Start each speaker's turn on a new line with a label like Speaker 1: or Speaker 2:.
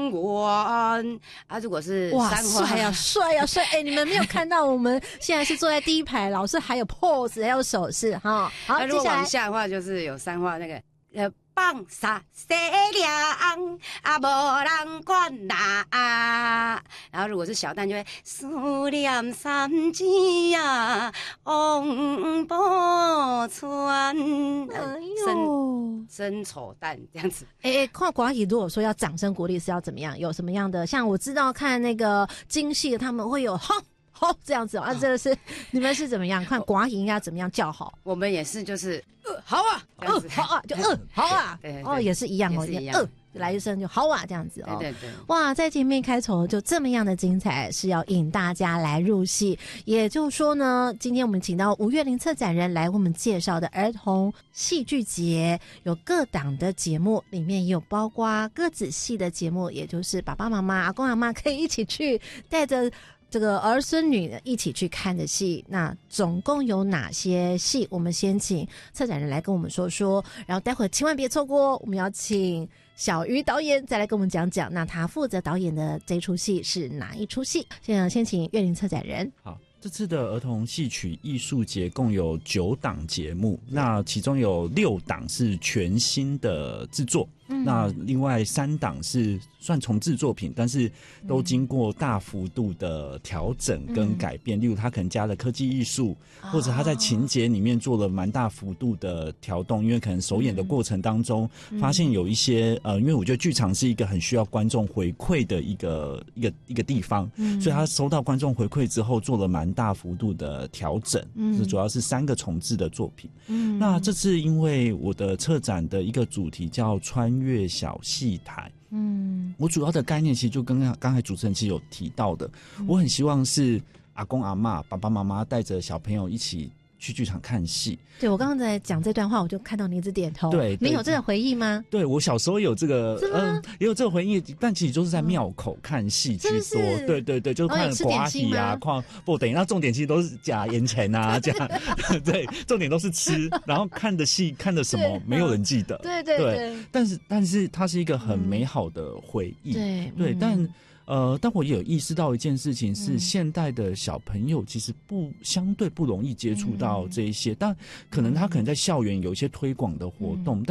Speaker 1: 湾啊，如果是
Speaker 2: 哇，
Speaker 1: 山花
Speaker 2: 帅啊帅啊帅！哎，你们没有看到我们现在是坐在第一排，老师还有 pose， 还有手势哈。好，
Speaker 1: 如果
Speaker 2: 接下来
Speaker 1: 往下的话，就是有山花那个放沙西凉啊，无人管啦啊。然后如果是小旦，就会思念三姐呀，望波川，
Speaker 2: 哎呦，
Speaker 1: 生丑旦这样子。
Speaker 2: 看寡语如果说要掌声鼓励是要怎么样？有什么样的？像我知道看那个京戏，他们会有好这样子啊，这个是你们是怎么样？看寡语应该怎么样叫好？
Speaker 1: 我们也是，就是好啊，
Speaker 2: 好啊，就好啊，
Speaker 1: 对
Speaker 2: 哦，也是一样哦，
Speaker 1: 也是一样
Speaker 2: 来一声就好啊，这样子哦。
Speaker 1: 对对对，
Speaker 2: 哇，在前面开头就这么样的精彩，是要引大家来入戏。也就是说呢，今天我们请到吴月玲策展人来为我们介绍的儿童戏剧节，有各档的节目，里面也有包括歌子戏的节目，也就是爸爸妈妈、阿公阿嬷可以一起去带着这个儿孙女一起去看的戏。那总共有哪些戏？我们先请策展人来跟我们说说，然后待会儿千万别错过，我们要请小鱼导演再来跟我们讲讲，那他负责导演的这出戏是哪一出戏？先请月玲策展人。
Speaker 3: 好，这次的儿童戏曲艺术节共有9档节目，那其中有6档是全新的制作，那另外3档是算重制作品，但是都经过大幅度的调整跟改变，例如他可能加了科技艺术，或者他在情节里面做了蛮大幅度的调动，因为可能首演的过程当中发现有一些因为我觉得剧场是一个很需要观众回馈的一个地方，所以他收到观众回馈之后做了蛮大幅度的调整，这主要是3个重制的作品。那这次因为我的策展的一个主题叫穿越小戏台，我主要的概念其实就跟刚才主持人其实有提到的，我很希望是阿公阿嬷、爸爸妈妈带着小朋友一起去剧场看戏。
Speaker 2: 对，我刚刚在讲这段话，我就看到你一直点头。
Speaker 3: 对，
Speaker 2: 你有这个回忆吗？
Speaker 3: 对，我小时候有这个，也有这个回忆，但其实都是在庙口看戏居多。对对对，就看寡戏啊，看不等于那重点其实都是假盐钱啊，这样对，重点都是吃，然后看的戏看的什么没有人记得。
Speaker 2: 对对对，
Speaker 3: 但是它是一个很美好的回忆。对，但我也有意识到一件事情是，现代的小朋友其实相对不容易接触到这一些，但可能他在校园有一些推广的活动，